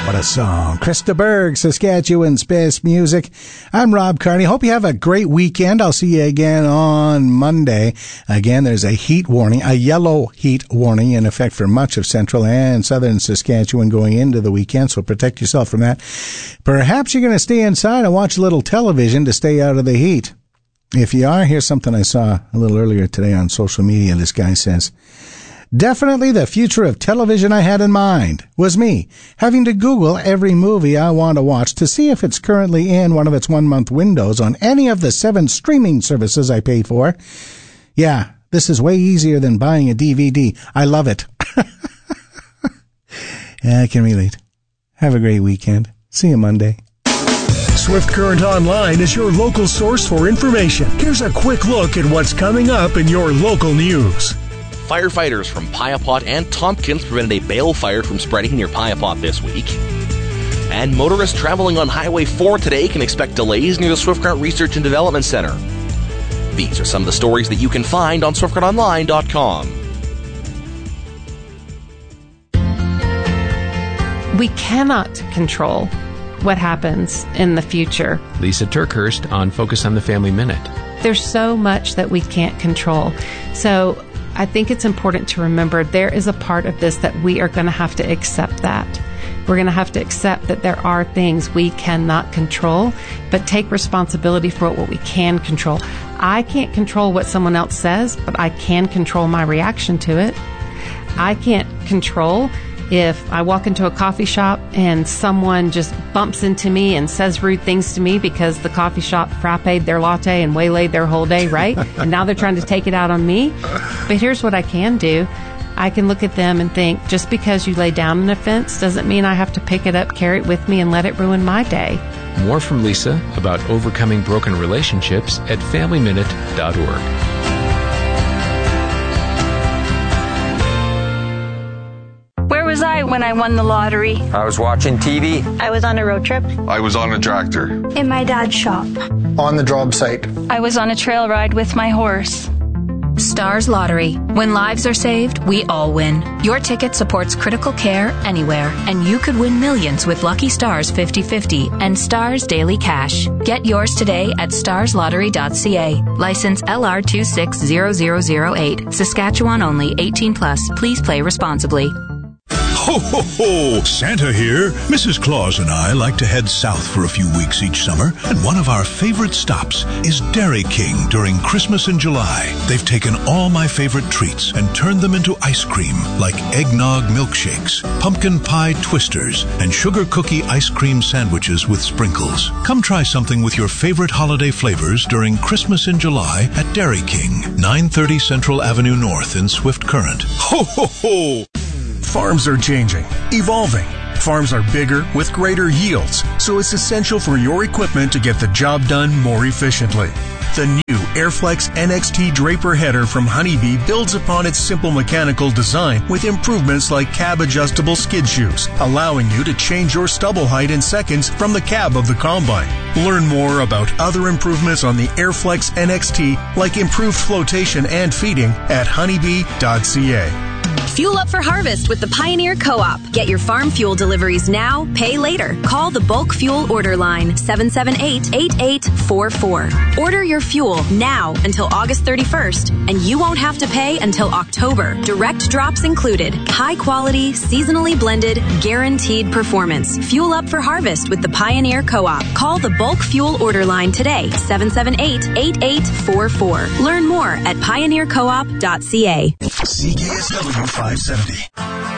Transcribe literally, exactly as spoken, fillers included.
What a song. Krista Berg, Saskatchewan's best music. I'm Rob Carney. Hope you have a great weekend. I'll see you again on Monday. Again, there's a heat warning, a yellow heat warning in effect for much of central and southern Saskatchewan going into the weekend, so protect yourself from that. Perhaps you're going to stay inside and watch a little television to stay out of the heat. If you are, here's something I saw a little earlier today on social media. This guy says, definitely the future of television I had in mind was me having to Google every movie I want to watch to see if it's currently in one of its one-month windows on any of the seven streaming services I pay for. Yeah, this is way easier than buying a D V D. I love it. Yeah, I can relate. Have a great weekend. See you Monday. Swift Current Online is your local source for information. Here's a quick look at what's coming up in your local news. Firefighters from Piapot and Tompkins prevented a bale fire from spreading near Piapot this week. And motorists traveling on Highway four today can expect delays near the Swift Current Research and Development Center. These are some of the stories that you can find on swift current online dot com. We cannot control what happens in the future. Lisa Turkhurst on Focus on the Family Minute. There's so much that we can't control. So I think it's important to remember there is a part of this that we are going to have to accept that. We're going to have to accept that there are things we cannot control, but take responsibility for what we can control. I can't control what someone else says, but I can control my reaction to it. I can't control if I walk into a coffee shop and someone just bumps into me and says rude things to me because the coffee shop frapped their latte and waylaid their whole day, right? And now they're trying to take it out on me. But here's what I can do. I can look at them and think, just because you lay down an offense doesn't mean I have to pick it up, carry it with me, and let it ruin my day. More from Lisa about overcoming broken relationships at family minute dot org. Where was I when I won the lottery? I was watching T V. I was on a road trip. I was on a tractor. In my dad's shop. On the job site. I was on a trail ride with my horse. Stars Lottery. When lives are saved, we all win. Your ticket supports critical care anywhere, and you could win millions with Lucky Stars fifty fifty and Stars Daily Cash. Get yours today at stars lottery dot c a. License L R two six zero zero zero eight. Saskatchewan only. eighteen plus. Please play responsibly. Ho, ho, ho! Santa here. Missus Claus and I like to head south for a few weeks each summer, and one of our favorite stops is Dairy King during Christmas in July. They've taken all my favorite treats and turned them into ice cream, like eggnog milkshakes, pumpkin pie twisters, and sugar cookie ice cream sandwiches with sprinkles. Come try something with your favorite holiday flavors during Christmas in July at Dairy King, nine thirty Central Avenue North in Swift Current. Ho, ho, ho! Farms are changing, evolving. Farms are bigger with greater yields, so it's essential for your equipment to get the job done more efficiently. The new Airflex N X T Draper header from Honeybee builds upon its simple mechanical design with improvements like cab-adjustable skid shoes, allowing you to change your stubble height in seconds from the cab of the combine. Learn more about other improvements on the Airflex N X T, like improved flotation and feeding, at honeybee dot c a. Fuel up for harvest with the Pioneer Co-op. Get your farm fuel deliveries now, pay later. Call the Bulk Fuel Order Line, seven seven eight, eight eight four four. Order your fuel now until August thirty-first, and you won't have to pay until October. Direct drops included. High quality, seasonally blended, guaranteed performance. Fuel up for harvest with the Pioneer Co-op. Call the Bulk Fuel Order Line today, seven seven eight, eight eight four four. Learn more at pioneer co op dot c a. C K S W five seventy.